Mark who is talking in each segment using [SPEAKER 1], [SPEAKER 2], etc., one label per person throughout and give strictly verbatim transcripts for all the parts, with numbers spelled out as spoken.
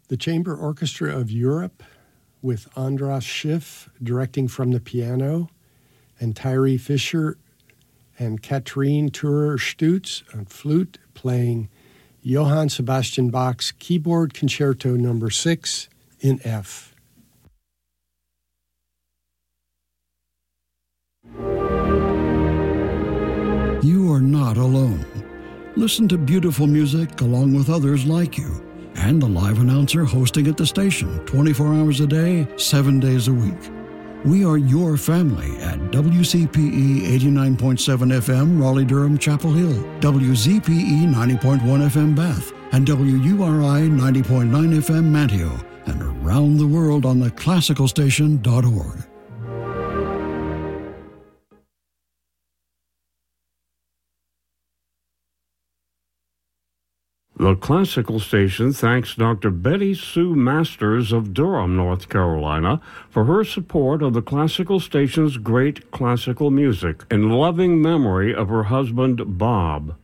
[SPEAKER 1] The Chamber Orchestra of Europe with Andras Schiff directing from the piano, and Tyree Fisher and Katrine Turer-Stutz on flute playing Johann Sebastian Bach's Keyboard Concerto number six in F.
[SPEAKER 2] You are not alone. Listen to beautiful music along with others like you, and a live announcer hosting at the station twenty-four hours a day, seven days a week. We are your family at W C P E eighty-nine point seven F M Raleigh-Durham Chapel Hill, W Z P E ninety point one F M Bath, and W U R I ninety point nine F M Manteo, and around the world on the classical station dot org.
[SPEAKER 3] The Classical Station thanks Doctor Betty Sue Masters of Durham, North Carolina, for her support of the Classical Station's great classical music in loving memory of her husband, Bob.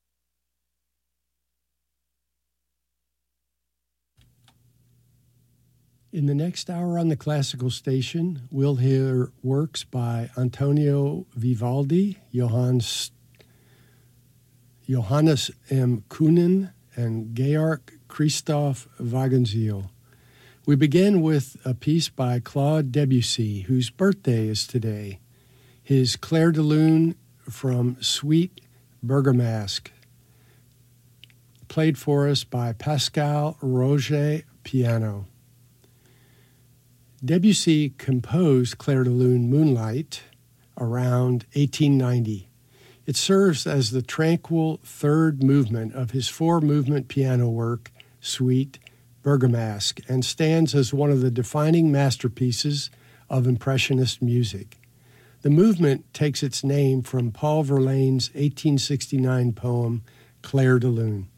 [SPEAKER 1] In the next hour on the Classical Station, we'll hear works by Antonio Vivaldi, Johannes, Johannes M. Kuhnen, and Georg Christoph Wagenseil. We begin with a piece by Claude Debussy, whose birthday is today. His Clair de Lune from Suite Bergamasque, played for us by Pascal Roger piano. Debussy composed Clair de Lune Moonlight around eighteen ninety. It serves as the tranquil third movement of his four-movement piano work, Suite Bergamasque, and stands as one of the defining masterpieces of Impressionist music. The movement takes its name from Paul Verlaine's eighteen sixty-nine poem, Clair de Lune.